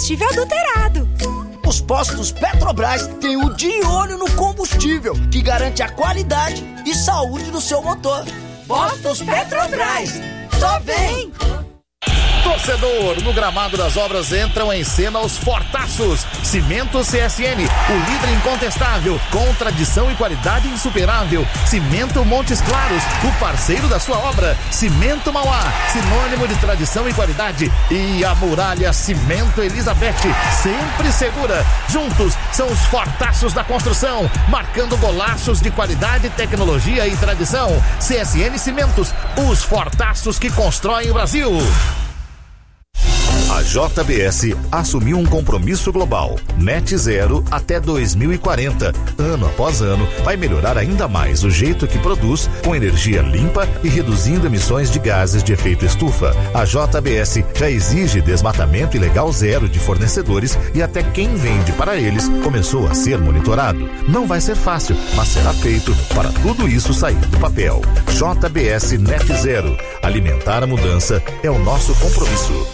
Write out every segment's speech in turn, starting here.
combustível adulterado. Os postos Petrobras têm o de olho no combustível, que garante a qualidade e saúde do seu motor. Postos Petrobras, só vem! Torcedor, no gramado das obras entram em cena os fortaços. Cimento CSN, o líder incontestável, com tradição e qualidade insuperável. Cimento Montes Claros, o parceiro da sua obra. Cimento Mauá, sinônimo de tradição e qualidade. E a Muralha Cimento Elizabeth, sempre segura. Juntos são os fortaços da construção, marcando golaços de qualidade, tecnologia e tradição. CSN Cimentos, os fortaços que constroem o Brasil. A JBS assumiu um compromisso global, net zero até 2040. Ano após ano, vai melhorar ainda mais o jeito que produz, com energia limpa e reduzindo emissões de gases de efeito estufa. A JBS já exige desmatamento ilegal zero de fornecedores e até quem vende para eles começou a ser monitorado. Não vai ser fácil, mas será feito para tudo isso sair do papel. JBS Net Zero. Alimentar a mudança é o nosso compromisso.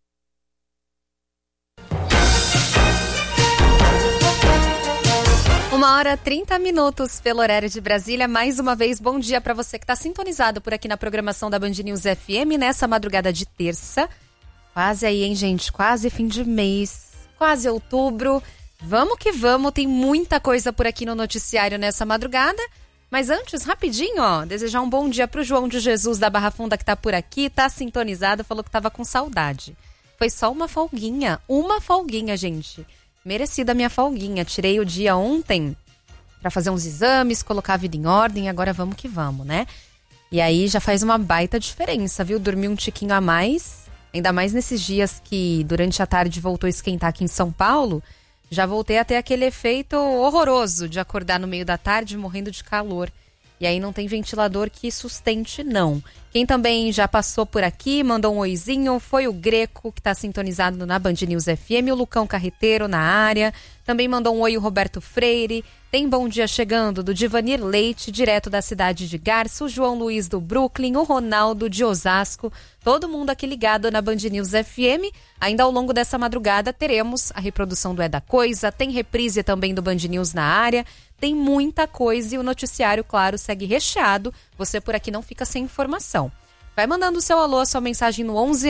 1h30 pelo horário de Brasília. Mais uma vez, bom dia para você que está sintonizado por aqui na programação da Band News FM nessa madrugada de terça. Quase aí, hein, gente? Quase fim de mês, quase outubro. Vamos que vamos, tem muita coisa por aqui no noticiário nessa madrugada. Mas antes, rapidinho, desejar um bom dia pro João de Jesus da Barra Funda que tá por aqui, tá sintonizado, falou que tava com saudade. Foi só uma folguinha, gente. Merecida a minha folguinha. Tirei o dia ontem pra fazer uns exames, colocar a vida em ordem, agora vamos que vamos, né? E aí já faz uma baita diferença, viu? Dormir um tiquinho a mais, ainda mais nesses dias que durante a tarde voltou a esquentar aqui em São Paulo. Já voltei a ter aquele efeito horroroso de acordar no meio da tarde morrendo de calor. E aí não tem ventilador que sustente, não. Quem também já passou por aqui, mandou um oizinho, foi o Greco, que está sintonizado na Band News FM, o Lucão Carreteiro na área. Também mandou um oi o Roberto Freire. Tem bom dia chegando do Divanir Leite, direto da cidade de Garça, o João Luiz do Brooklyn, o Ronaldo de Osasco. Todo mundo aqui ligado na Band News FM. Ainda ao longo dessa madrugada teremos a reprodução do É da Coisa, tem reprise também do Band News na área. Tem muita coisa e o noticiário, claro, segue recheado. Você por aqui não fica sem informação. Vai mandando o seu alô, a sua mensagem no 11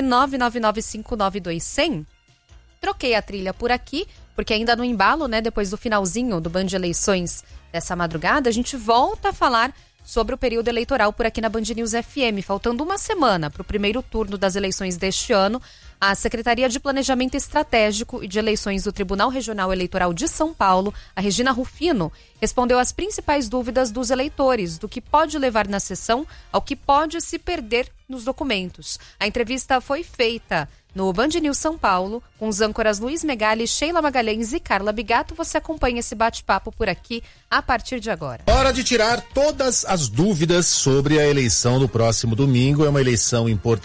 999592100. Troquei a trilha por aqui, porque ainda no embalo, né, depois do finalzinho do Band Eleições dessa madrugada, a gente volta a falar sobre o período eleitoral por aqui na Band News FM. Faltando uma semana para o primeiro turno das eleições deste ano, a Secretaria de Planejamento Estratégico e de Eleições do Tribunal Regional Eleitoral de São Paulo, a Regina Rufino, respondeu às principais dúvidas dos eleitores, do que pode levar na sessão ao que pode se perder nos documentos. A entrevista foi feita no Band News São Paulo, com os âncoras Luiz Megali, Sheila Magalhães e Carla Bigato. Você acompanha esse bate-papo por aqui a partir de agora. Hora de tirar todas as dúvidas sobre a eleição do próximo domingo. É uma eleição importante.